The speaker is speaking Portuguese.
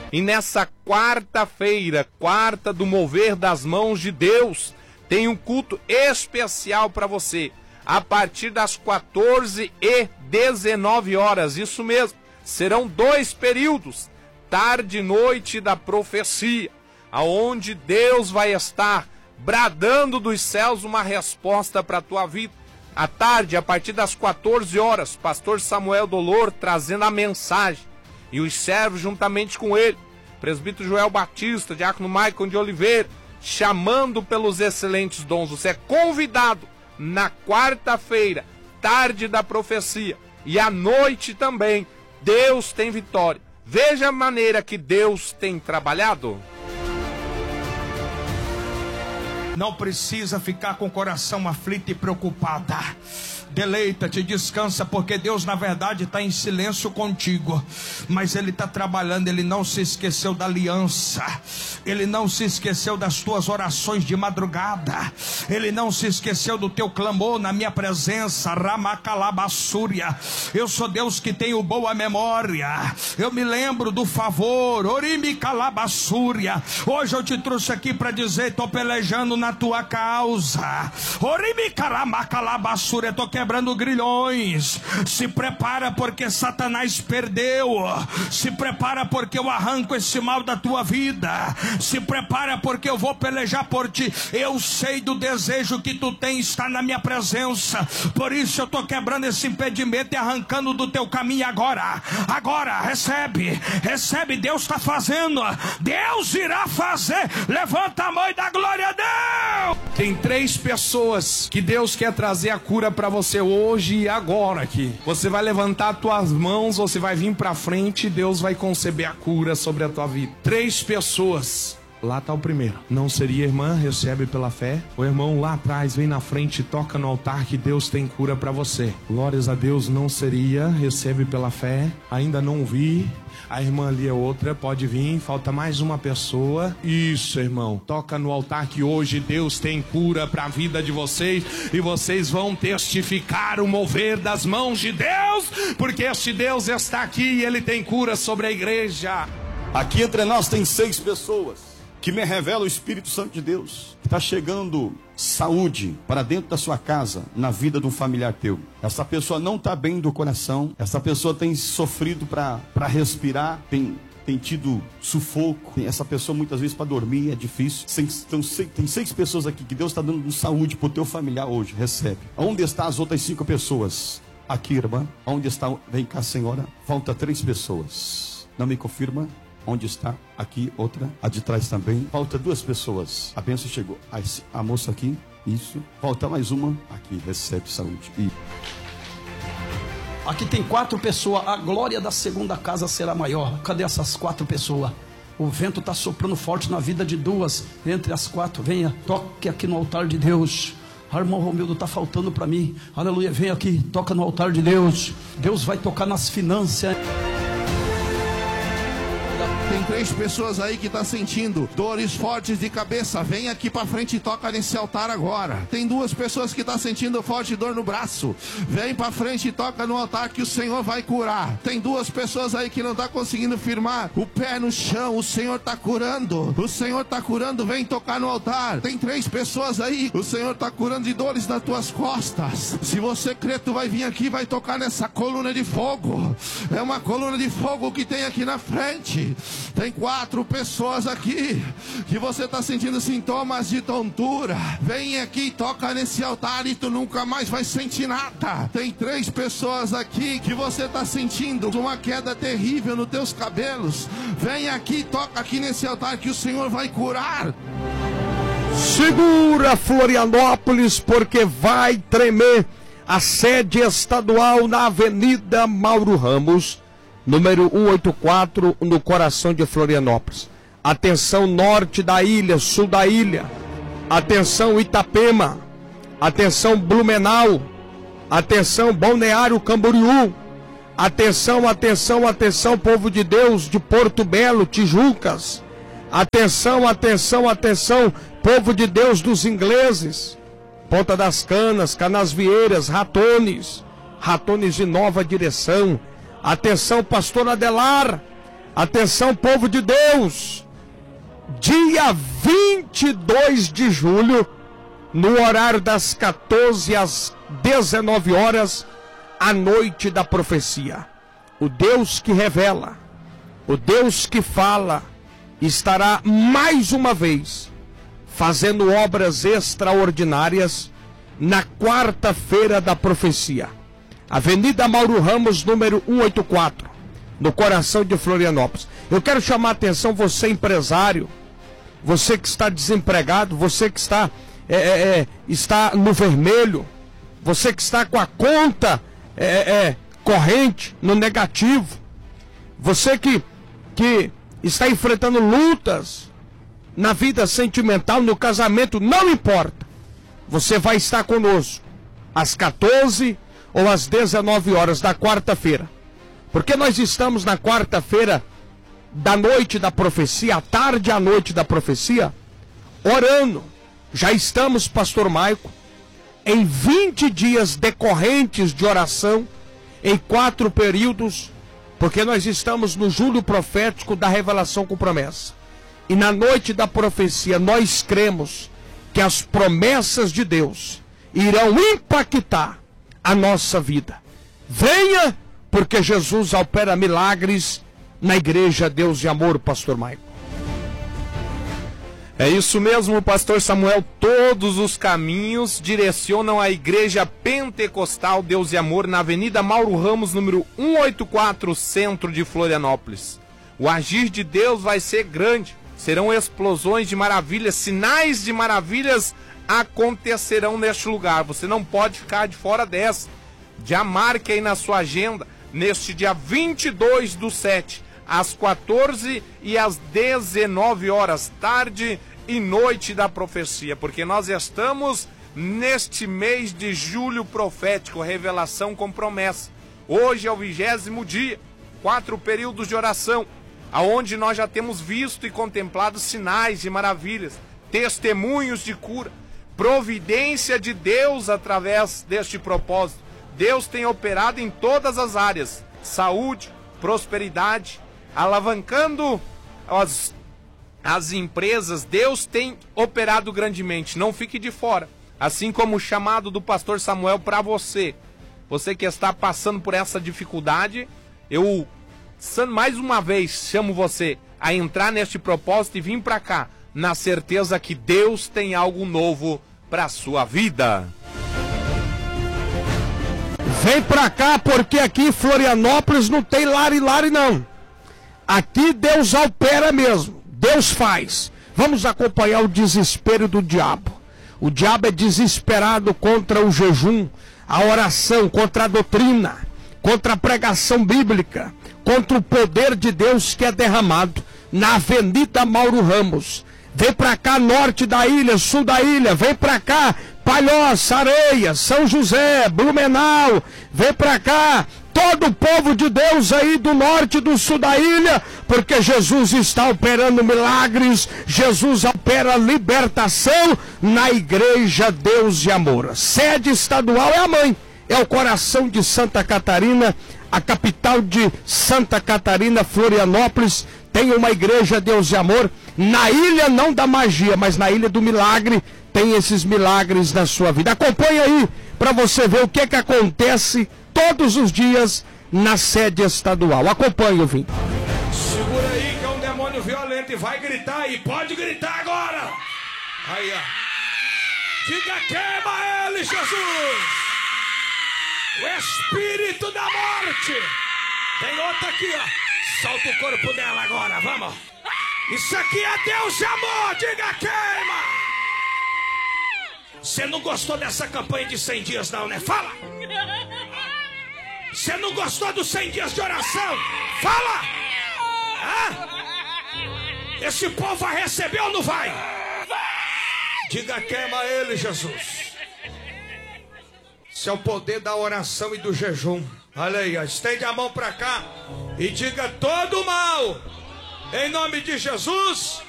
E nessa quarta-feira, quarta do mover das mãos de Deus, tem um culto especial para você. A partir das 14 e 19 horas, isso mesmo. Serão 2 períodos, tarde e noite da profecia, aonde Deus vai estar bradando dos céus uma resposta para a tua vida. À tarde, a partir das 14 horas, pastor Samuel Dolor trazendo a mensagem. E os servos juntamente com ele, presbítero Joel Batista, diácono Maicon de Oliveira, chamando pelos excelentes dons. Você é convidado na quarta-feira, tarde da profecia, e à noite também. Deus tem vitória. Veja a maneira que Deus tem trabalhado. Não precisa ficar com o coração aflito e preocupada. Deleita-te, descansa, porque Deus na verdade está em silêncio contigo, mas Ele está trabalhando. Ele não se esqueceu da aliança, Ele não se esqueceu das tuas orações de madrugada, Ele não se esqueceu do teu clamor na minha presença. Ramacalabassúria. Eu sou Deus que tenho boa memória, eu me lembro do favor. Orimicalabassúria. Hoje eu te trouxe aqui para dizer: estou pelejando na tua causa. Orimicalabassúria. Estou quebrando grilhões. Se prepara, porque Satanás perdeu. Se prepara, porque eu arranco esse mal da tua vida. Se prepara, porque eu vou pelejar por ti. Eu sei do desejo que tu tens, está na minha presença. Por isso eu estou quebrando esse impedimento e arrancando do teu caminho agora. Agora, recebe. Recebe, Deus está fazendo. Deus irá fazer. Levanta a mão e dá glória a Deus. Tem 3 pessoas que Deus quer trazer a cura para você hoje e agora aqui. Você vai levantar as tuas mãos, você vai vir para frente e Deus vai conceber a cura sobre a tua vida. 3 pessoas. Lá está o primeiro. Não seria, irmã? Recebe pela fé. O irmão lá atrás vem na frente e toca no altar que Deus tem cura para você. Glórias a Deus. Não seria? Recebe pela fé. Ainda não vi. A irmã ali é outra, pode vir, falta mais uma pessoa. Isso, irmão, toca no altar que hoje Deus tem cura para a vida de vocês. E vocês vão testificar o mover das mãos de Deus, porque este Deus está aqui e Ele tem cura sobre a igreja. Aqui entre nós tem 6 pessoas que me revela o Espírito Santo de Deus. Está chegando saúde para dentro da sua casa, na vida de um familiar teu. Essa pessoa não está bem do coração. Essa pessoa tem sofrido para respirar, tem tido sufoco. Essa pessoa muitas vezes para dormir é difícil. Tem 6 pessoas aqui que Deus está dando saúde para o teu familiar hoje. Recebe. Onde estão as outras 5 pessoas? Aqui, irmã. Onde está? Vem cá, senhora. Falta 3 pessoas. Não me confirma? Onde está? Aqui, outra. A de trás também. Falta 2 pessoas. A bênção chegou. A moça aqui. Isso. Falta mais uma. Aqui, recebe saúde. E... aqui tem 4 pessoas. A glória da segunda casa será maior. Cadê essas 4 pessoas? O vento está soprando forte na vida de 2. Entre as 4, venha. Toque aqui no altar de Deus. Ah, irmão Romildo, está faltando para mim. Aleluia, vem aqui. Toca no altar de Deus. Deus vai tocar nas finanças. Tem 3 pessoas aí que estão sentindo dores fortes de cabeça. Vem aqui pra frente e toca nesse altar agora. Tem 2 pessoas que estão sentindo forte dor no braço. Vem pra frente e toca no altar que o Senhor vai curar. Tem 2 pessoas aí que não estão conseguindo firmar o pé no chão. O Senhor está curando. O Senhor está curando. Vem tocar no altar. Tem 3 pessoas aí. O Senhor está curando de dores nas tuas costas. Se você crê, tu vai vir aqui e vai tocar nessa coluna de fogo. É uma coluna de fogo que tem aqui na frente. Tem 4 pessoas aqui que você está sentindo sintomas de tontura. Vem aqui e toca nesse altar e tu nunca mais vai sentir nada. Tem 3 pessoas aqui que você está sentindo uma queda terrível nos teus cabelos. Vem aqui e toca aqui nesse altar que o Senhor vai curar. Segura, Florianópolis, porque vai tremer a sede estadual na Avenida Mauro Ramos, número 184, no coração de Florianópolis. Atenção norte da ilha, sul da ilha. Atenção Itapema. Atenção Blumenau. Atenção Balneário Camboriú. Atenção, atenção, atenção, povo de Deus de Porto Belo, Tijucas. Atenção, atenção, atenção, povo de Deus dos ingleses. Ponta das Canas, Canasvieiras, Ratones. Ratones de Nova Direção. Atenção, pastor Adelar. Atenção, povo de Deus. Dia 22 de julho, no horário das 14 às 19 horas, a noite da profecia. O Deus que revela, o Deus que fala, estará mais uma vez fazendo obras extraordinárias na quarta-feira da profecia. Avenida Mauro Ramos, número 184, no coração de Florianópolis. Eu quero chamar a atenção, você empresário, você que está desempregado, você que está no vermelho, você que está com a conta corrente no negativo, você que está enfrentando lutas na vida sentimental, no casamento, não importa. Você vai estar conosco às 14 ou às 19 horas da quarta-feira. Porque nós estamos na quarta-feira da noite da profecia, à tarde à noite da profecia, orando. Já estamos, pastor Maico, em 20 dias decorrentes de oração, em 4 períodos, porque nós estamos no julho profético da revelação com promessa. E na noite da profecia nós cremos que as promessas de Deus irão impactar a nossa vida. Venha, porque Jesus opera milagres na igreja Deus de Amor, pastor Maico. É isso mesmo, pastor Samuel. Todos os caminhos direcionam à igreja pentecostal Deus de Amor, na Avenida Mauro Ramos, número 184, centro de Florianópolis. O agir de Deus vai ser grande. Serão explosões de maravilhas, sinais de maravilhas acontecerão neste lugar. Você não pode ficar de fora dessa. Já marque aí na sua agenda, neste dia 22/7, às 14 e às 19 horas, tarde e noite da profecia, porque nós estamos neste mês de julho profético, revelação com promessa. Hoje é o 20º dia, 4 períodos de oração, aonde nós já temos visto e contemplado sinais de maravilhas, testemunhos de cura, providência de Deus através deste propósito. Deus tem operado em todas as áreas, saúde, prosperidade, alavancando as empresas. Deus tem operado grandemente, não fique de fora. Assim como o chamado do pastor Samuel para você que está passando por essa dificuldade, eu mais uma vez chamo você a entrar neste propósito e vir para cá, na certeza que Deus tem algo novo para a sua vida. Vem pra cá, porque aqui em Florianópolis não tem lari-lari não. Aqui Deus opera mesmo, Deus faz. Vamos acompanhar o desespero do diabo. O diabo é desesperado contra o jejum, a oração, contra a doutrina, contra a pregação bíblica, contra o poder de Deus que é derramado na Avenida Mauro Ramos. Vem pra cá, norte da ilha, sul da ilha, vem pra cá, Palhoça, Areia, São José, Blumenau, vem pra cá, todo o povo de Deus aí do norte e do sul da ilha, porque Jesus está operando milagres, Jesus opera libertação na igreja Deus de Amor. Sede estadual é a mãe, é o coração de Santa Catarina, a capital de Santa Catarina, Florianópolis, tem uma igreja Deus de Amor, na ilha não da magia, mas na ilha do milagre, tem esses milagres na sua vida. Acompanhe aí, para você ver o que acontece todos os dias na sede estadual. Acompanhe, ouvinte. Segura aí que é um demônio violento e vai gritar aí, pode gritar agora. Aí, ó. Diga, queima ele, Jesus. O espírito da morte. Tem outra aqui, ó. Solta o corpo dela agora, vamos. Isso aqui é Deus de Amor, diga, queima. Você não gostou dessa campanha de 100 dias não, né? Fala. Você não gostou dos 100 dias de oração? Fala. Esse povo vai receber ou não vai? Diga, queima ele, Jesus. Esse é o poder da oração e do jejum. Olha aí, ó. Estende a mão pra cá e diga: todo mal, em nome de Jesus,